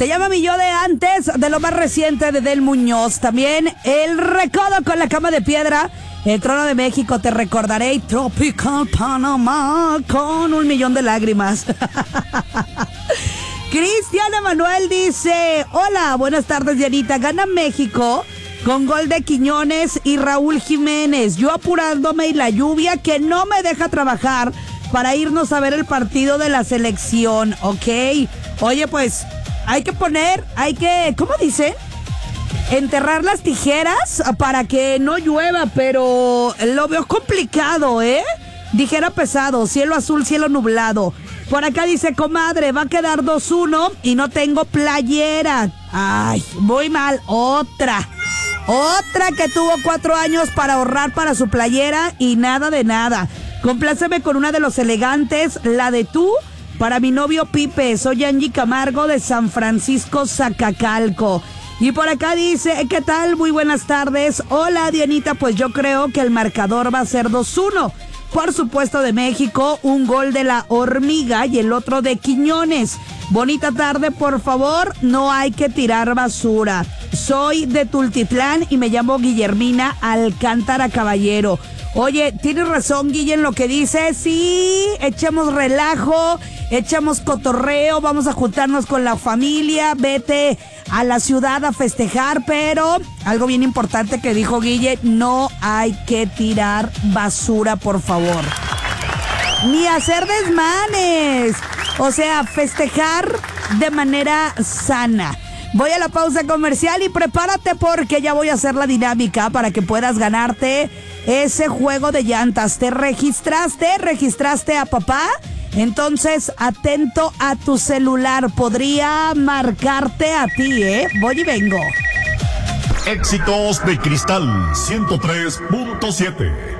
Se llama Mi Yo de Antes, de lo más reciente de Del Muñoz. También El Recodo con la Cama de Piedra, El Trono de México, Te Recordaré y Tropical Panamá con 1,000,000 de lágrimas. Cristian Emanuel dice: hola, buenas tardes, Dianita. Gana México con gol de Quiñones y Raúl Jiménez. Yo apurándome y la lluvia que no me deja trabajar para irnos a ver el partido de la selección, ¿ok? Oye, pues hay que, ¿cómo dice? Enterrar las tijeras para que no llueva, pero lo veo complicado, ¿eh? Dijera pesado, cielo azul, cielo nublado. Por acá dice: comadre, va a quedar 2-1 y no tengo playera. Ay, muy mal. Otra que tuvo 4 años para ahorrar para su playera y nada de nada. Compláceme con una de Los Elegantes, la de Tú, para mi novio Pipe. Soy Angie Camargo de San Francisco, Zacacalco. Y por acá dice: ¿qué tal? Muy buenas tardes. Hola, Dianita, pues yo creo que el marcador va a ser 2-1. Por supuesto de México, un gol de la Hormiga y el otro de Quiñones. Bonita tarde, por favor, no hay que tirar basura. Soy de Tultitlán y me llamo Guillermina Alcántara Caballero. Oye, tienes razón, Guille, en lo que dice. Sí, echamos relajo, echamos cotorreo, vamos a juntarnos con la familia, vete a la ciudad a festejar, pero algo bien importante que dijo Guille: no hay que tirar basura, por favor. Ni hacer desmanes. O sea, festejar de manera sana. Voy a la pausa comercial y prepárate porque ya voy a hacer la dinámica para que puedas ganarte ese juego de llantas. ¿Te registraste? ¿Registraste a papá? Entonces, atento a tu celular. Podría marcarte a ti, ¿eh? Voy y vengo. Éxitos de Cristal 103.7.